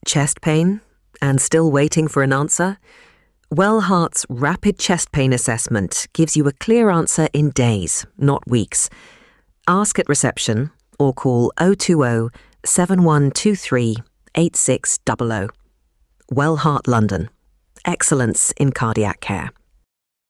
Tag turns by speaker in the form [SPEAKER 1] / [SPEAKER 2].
[SPEAKER 1] Chest pain? And still waiting for an answer? Well Heart's Rapid Chest Pain Assessment gives you a clear answer in days, not weeks. Ask at reception or call 020 7123 8600. Well Heart London. Excellence in cardiac care.